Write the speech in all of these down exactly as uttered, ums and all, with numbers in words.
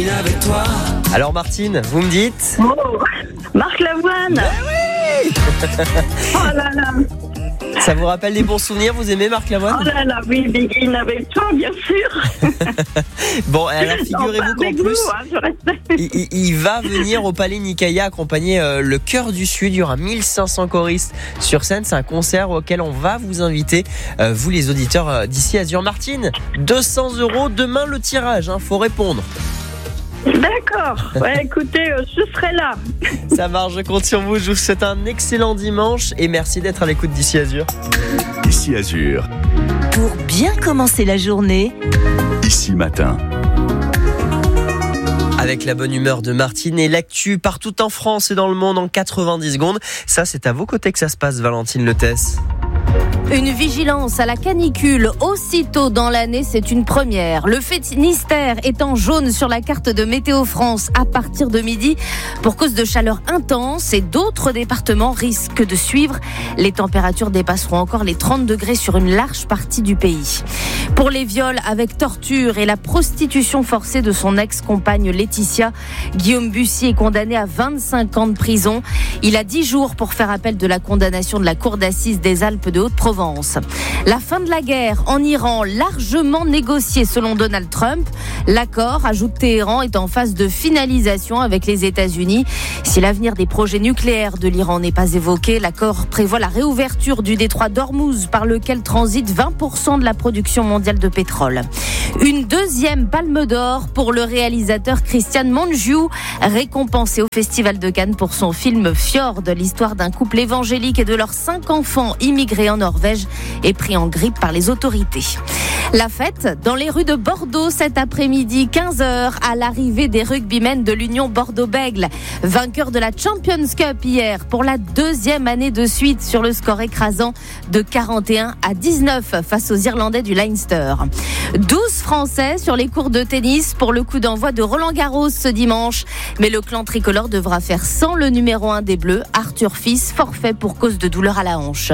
Begin avec toi. Alors Martine, vous me dites Oh, Marc Lavoine. Ben oui. Oh là là. Ça vous rappelle des bons souvenirs? Vous aimez Marc Lavoine? Oh là là, oui, Begin avec toi, bien sûr. Bon, alors figurez-vous qu'en plus, vous, hein, je respecte. il, il- il va venir au Palais Nicaïa accompagner euh, le Chœur du Sud. Il y aura mille cinq cents choristes sur scène. C'est un concert auquel on va vous inviter, euh, vous les auditeurs euh, d'ici Azur. Martine, deux cents euros, demain le tirage, hein, faut répondre. D'accord. Ouais, écoutez, euh, je serai là. Ça marche, je compte sur vous. Je vous souhaite un excellent dimanche et merci d'être à l'écoute d'ici Azur. Ici Azur, Pour bien commencer la journée, ici matin. Avec la bonne humeur de Martine et l'actu partout en France et dans le monde en quatre-vingt-dix secondes. Ça, c'est à vos côtés que ça se passe, Valentine Letès. Une vigilance à la canicule aussitôt dans l'année, c'est une première. Le Finistère est en jaune sur la carte de Météo France à partir de midi pour cause de chaleur intense et d'autres départements risquent de suivre. Les températures dépasseront encore les trente degrés sur une large partie du pays. Pour les viols avec torture et la prostitution forcée de son ex-compagne Laetitia, Guillaume Bussy est condamné à vingt-cinq ans de prison. Il a dix jours pour faire appel de la condamnation de la Cour d'assises des Alpes de Haute-Provence. La fin de la guerre en Iran, largement négociée selon Donald Trump. L'accord, ajoute Téhéran, est en phase de finalisation avec les États-Unis. Si l'avenir des projets nucléaires de l'Iran n'est pas évoqué, l'accord prévoit la réouverture du détroit d'Ormuz par lequel transite vingt pour cent de la production mondiale de pétrole. Une deuxième palme d'or pour le réalisateur Christian Mungiu, récompensé au Festival de Cannes pour son film Fjord, l'histoire d'un couple évangélique et de leurs cinq enfants immigrés en Norvège et pris en grippe par les autorités. La fête dans les rues de Bordeaux cet après-midi, quinze heures, à l'arrivée des rugbymen de l'Union Bordeaux-Bègles, vainqueurs de la Champions Cup hier pour la deuxième année de suite sur le score écrasant de quarante et un à dix-neuf face aux Irlandais du Leinster. douze Français sur les cours de tennis pour le coup d'envoi de Roland-Garros ce dimanche. Mais le clan tricolore devra faire sans le numéro un des Bleus, Arthur Fils, forfait pour cause de douleur à la hanche.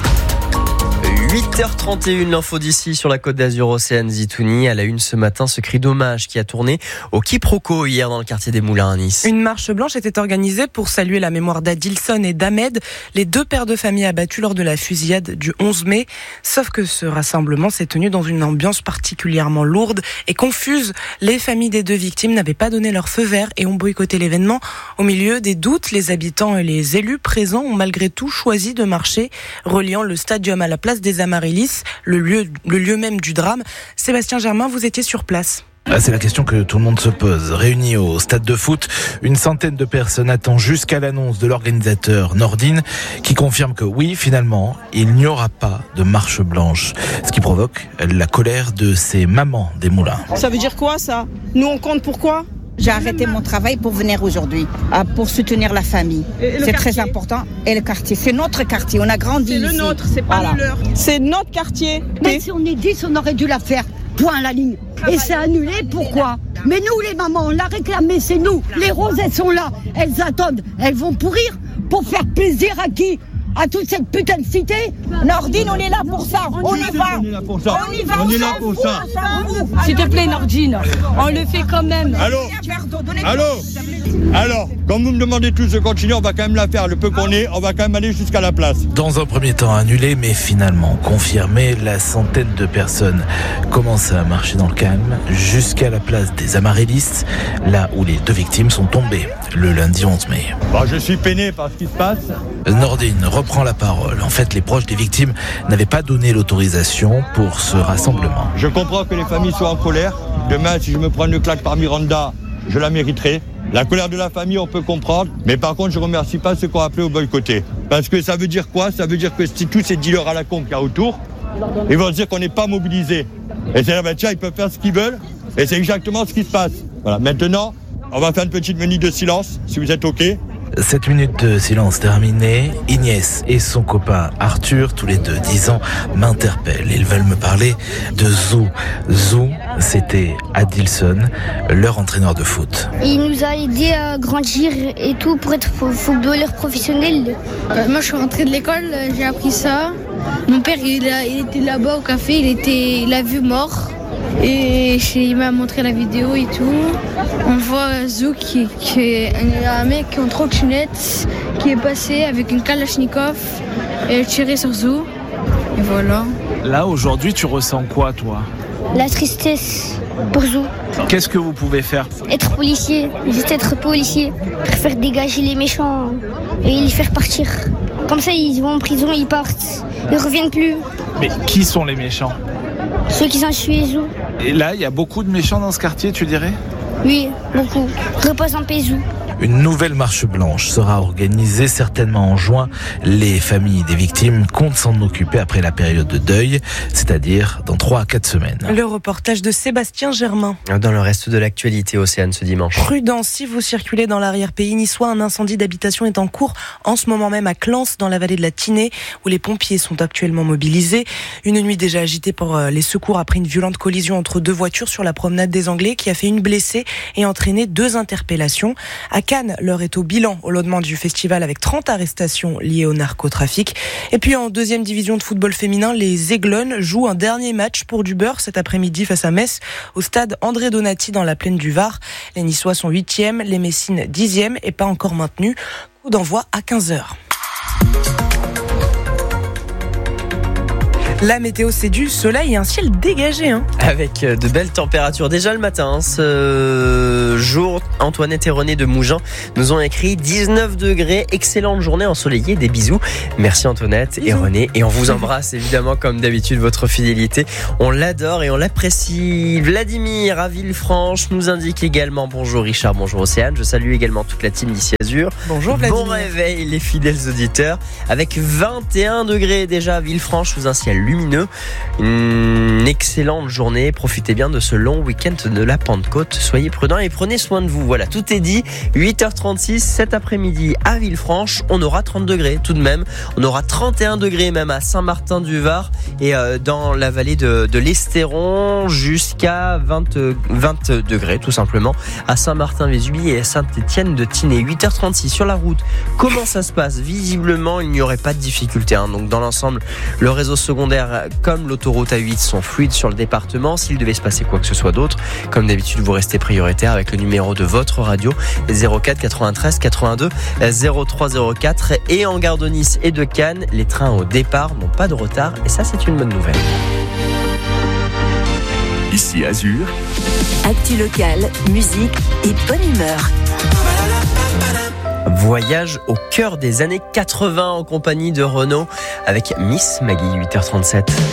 huit heures trente et une, l'info d'ici sur la Côte d'Azur, Océane Zitouni. À la une ce matin, ce cri d'hommage qui a tourné au quiproquo hier dans le quartier des Moulins à Nice. Une marche blanche était organisée pour saluer la mémoire d'Adilson et d'Ahmed, les deux pères de famille abattus lors de la fusillade du onze mai. Sauf que ce rassemblement s'est tenu dans une ambiance particulièrement lourde et confuse. Les familles des deux victimes n'avaient pas donné leur feu vert et ont boycotté l'événement. Au milieu des doutes, les habitants et les élus présents ont malgré tout choisi de marcher, reliant le stadium à la place des Amaryllis, le lieu, le lieu même du drame. Sébastien Germain, vous étiez sur place. C'est la question que tout le monde se pose. Réunis au stade de foot, une centaine de personnes attendent jusqu'à l'annonce de l'organisateur Nordine qui confirme que oui, finalement, il n'y aura pas de marche blanche. Ce qui provoque la colère de ces mamans des Moulins. Ça veut dire quoi ça? Nous on compte pourquoi? J'ai arrêté mon travail pour venir aujourd'hui, pour soutenir la famille. C'est très important. Et le quartier, c'est notre quartier, on a grandi ici. C'est le nôtre, c'est pas voilà. le leur. C'est notre quartier. Mais si on est dix, on aurait dû la faire. Point à la ligne. Et c'est annulé, pourquoi? Mais nous les mamans, on l'a réclamé, c'est nous. Les roses, elles sont là, elles attendent. Elles vont pourrir pour faire plaisir à qui? À toute cette putain de cité? Nordine, on est là pour ça. On y va. On y va. On est là pour ça. S'il te plaît, Nordine, on le fait quand même. Allô? Allô? Alors, comme vous me demandez tous de continuer, on va quand même la faire. Le peu qu'on est, on va quand même aller jusqu'à la place. Dans un premier temps annulé, mais finalement confirmé, la centaine de personnes commencent à marcher dans le calme jusqu'à la place des Amaryllis, là où les deux victimes sont tombées le lundi onze mai. Bon, je suis peiné par ce qui se passe. Nordine reprend la parole. En fait, les proches des victimes n'avaient pas donné l'autorisation pour ce rassemblement. Je comprends que les familles soient en colère. Demain, si je me prends une claque par Miranda, je la mériterai. La colère de la famille, on peut comprendre. Mais par contre, je ne remercie pas ceux qui ont appelé au boycotter. Parce que ça veut dire quoi? Ça veut dire que si tous ces dealers à la con qu'il y a autour, ils vont se dire qu'on n'est pas mobilisés. Et c'est là, ben, tiens, ils peuvent faire ce qu'ils veulent. Et c'est exactement ce qui se passe. Voilà. Maintenant, on va faire une petite minute de silence, si vous êtes OK. Cette minute de silence terminée, Inès et son copain Arthur, tous les deux dix ans, m'interpellent. Ils veulent me parler de Zou. Zou, c'était Adilson, leur entraîneur de foot. Il nous a aidé à grandir et tout pour être footballeur professionnel. Euh, moi, je suis rentrée de l'école, j'ai appris ça. Mon père, il, a, il était là-bas au café, il, était, il a vu mort. Et il m'a montré la vidéo et tout. On voit Zou qui, qui est un mec en trottinette qui est passé avec une Kalachnikov et tiré sur Zou. Et voilà. Là, aujourd'hui, tu ressens quoi, toi ? La tristesse pour Zou. Qu'est-ce que vous pouvez faire ? Être policier, juste être policier. Faire dégager les méchants et les faire partir. Comme ça, ils vont en prison, ils partent. Ils ne reviennent plus. Mais qui sont les méchants ? Ceux qui ont tué Zou. Et là, il y a beaucoup de méchants dans ce quartier, tu dirais ? Oui, beaucoup. Repose en paix, Zou. Une nouvelle marche blanche sera organisée certainement en juin. Les familles des victimes comptent s'en occuper après la période de deuil, c'est-à-dire dans trois à quatre semaines. Le reportage de Sébastien Germain. Dans le reste de l'actualité, Océane, ce dimanche. Prudence, si vous circulez dans l'arrière-pays niçois, un incendie d'habitation est en cours en ce moment même à Clans, dans la vallée de la Tinée, où les pompiers sont actuellement mobilisés. Une nuit déjà agitée pour les secours après une violente collision entre deux voitures sur la promenade des Anglais qui a fait une blessée et entraîné deux interpellations. À Cannes, l'heure est au bilan au lendemain du festival avec trente arrestations liées au narcotrafic. Et puis en deuxième division de football féminin, les Aiglones jouent un dernier match pour du beurre cet après-midi face à Metz au stade André Donati dans la plaine du Var. Les Niçois sont huitièmes, les Messines dixièmes et pas encore maintenus. Coup d'envoi à quinze heures. La météo, c'est du soleil et un ciel dégagé. Hein. Avec de belles températures. Déjà le matin, ce jour, Antoinette et René de Mougins nous ont écrit dix-neuf degrés, excellente journée ensoleillée, des bisous. Merci Antoinette bisous. Et René. Et on vous embrasse évidemment comme d'habitude, votre fidélité. On l'adore et on l'apprécie. Vladimir à Villefranche nous indique également bonjour Richard, bonjour Océane. Je salue également toute la team d'ici Azur. Bonjour Vladimir. Bon réveil les fidèles auditeurs. Avec vingt et un degrés déjà à Villefranche sous un ciel lumineux. Une excellente journée, profitez bien de ce long week-end de la Pentecôte, soyez prudents et prenez soin de vous. Voilà, tout est dit. Huit heures trente-six cet après-midi à Villefranche, on aura trente degrés tout de même, on aura trente et un degrés même à Saint-Martin-du-Var et euh, dans la vallée de, de l'Estéron jusqu'à vingt, vingt degrés tout simplement à Saint-Martin-Vésubie et à Saint-Étienne-de-Tinée. Huit heures trente-six sur la route, comment ça se passe ? Visiblement il n'y aurait pas de difficulté, hein. Donc dans l'ensemble le réseau secondaire comme l'autoroute A huit sont fluides sur le département. S'il devait se passer quoi que ce soit d'autre, comme d'habitude vous restez prioritaire avec le numéro de votre radio zéro quatre quatre-vingt-treize quatre-vingt-deux zéro trois zéro quatre. Et en gare de Nice et de Cannes, les trains au départ n'ont pas de retard et ça c'est une bonne nouvelle. Ici Azur, actu locale, musique et bonne humeur. Voyage au cœur des années quatre-vingts en compagnie de Renaud avec Miss Maggie, huit heures trente-sept.